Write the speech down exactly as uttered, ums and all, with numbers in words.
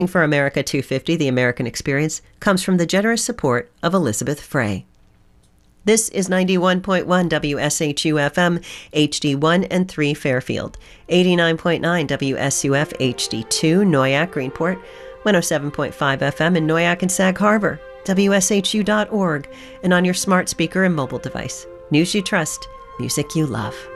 For America two fifty, The American Experience, comes from the generous support of Elizabeth Frey. This is ninety-one point one W S H U F M, H D one and three Fairfield, eighty-nine point nine W S U F H D two Noyac Greenport, one oh seven point five F M in Noyac and Sag Harbor, W S H U dot org, and on your smart speaker and mobile device. News you trust, music you love.